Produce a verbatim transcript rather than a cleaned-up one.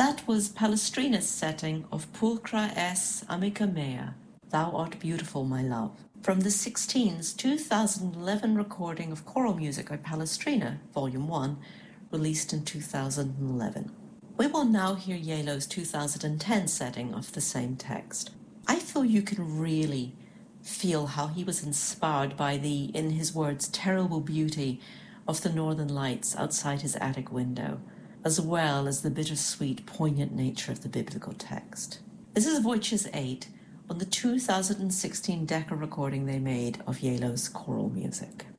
That was Palestrina's setting of Pulchra es amica mea, Thou art beautiful, my love, from the Sixteens two thousand eleven recording of choral music by Palestrina, Volume one, released in two thousand eleven. We will now hear Yaylo's two thousand ten setting of the same text. I feel you can really feel how he was inspired by the, in his words, terrible beauty of the northern lights outside his attic window, as well as the bittersweet, poignant nature of the biblical text. This is Wojciech eight on the two thousand sixteen Decca recording they made of Yaylo's choral music.